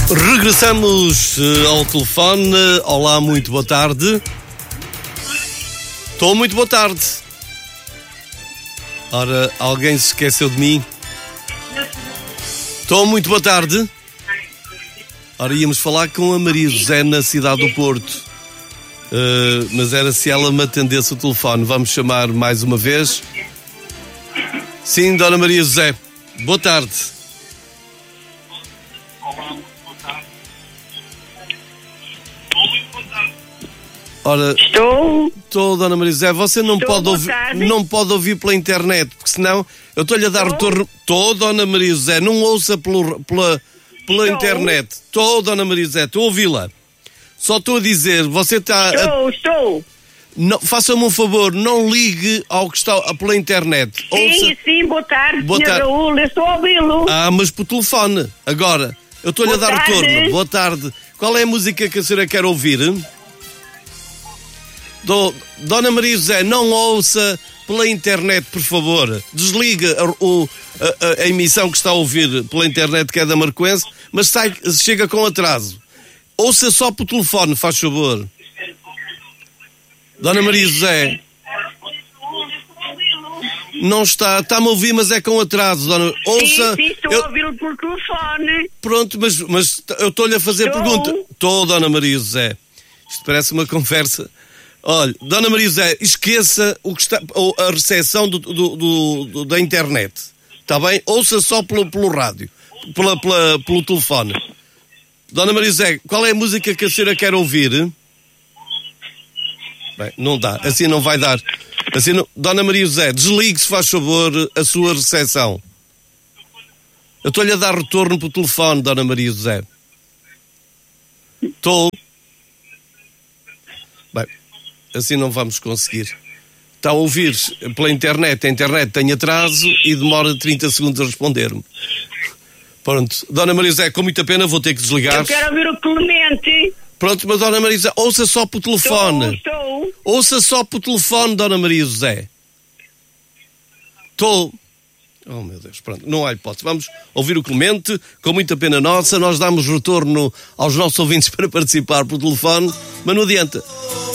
Regressamos ao telefone. Olá, muito boa tarde. Estou, muito boa tarde. Ora, alguém se esqueceu de mim? Estou, muito boa tarde. Ora, íamos falar com a Maria José na cidade do Porto. Mas era se ela me atendesse o telefone. Vamos chamar mais uma vez. Sim, Dona Maria José. Boa tarde. Ora, estou, Dona Maria José, você não pode ouvir pela internet, porque senão eu estou-lhe a dar retorno. Estou, Dona Maria José, não ouça pela internet. Estou, Dona Maria José, estou a ouvi-la. Só estou a dizer, você está... Estou. Faça-me um favor, não ligue ao que está pela internet. Sim, boa tarde, Sr. Raul, eu estou a ouvi-lo. Mas por telefone, agora. Eu estou-lhe a dar retorno. Boa tarde. Qual é a música que a senhora quer ouvir? Dona Maria José, não ouça pela internet, por favor. Desliga a emissão que está a ouvir pela internet, que é da Marcoense, mas chega com atraso. Ouça só por telefone, faz favor. Dona Maria José. Não está-me a ouvir, mas é com atraso, dona. Ouça. Sim, estou a ouvi-lo por telefone. Pronto, mas eu estou-lhe a fazer pergunta. Estou, Dona Maria José. Isto parece uma conversa. Olha, Dona Maria José, esqueça a recepção da internet. Está bem? Ouça só pelo rádio, pelo telefone. Dona Maria José, qual é a música que a senhora quer ouvir? Bem, não dá, assim não vai dar. Assim não... Dona Maria José, desligue, se faz favor, a sua recepção. Eu estou-lhe a dar retorno por telefone, Dona Maria José. Estou. Bem, assim não vamos conseguir. Está a ouvir pela internet. A internet tem atraso e demora 30 segundos a responder-me. Pronto. Dona Maria José, com muita pena vou ter que desligar. Eu quero ouvir o Clemente. Pronto, mas Dona Maria José, ouça só por telefone. Estou. Ouça só por telefone, Dona Maria José. Estou. Oh, meu Deus, pronto, não há hipótese. Vamos ouvir o Clemente, com muita pena nossa. Nós damos retorno aos nossos ouvintes para participar por telefone, mas não adianta.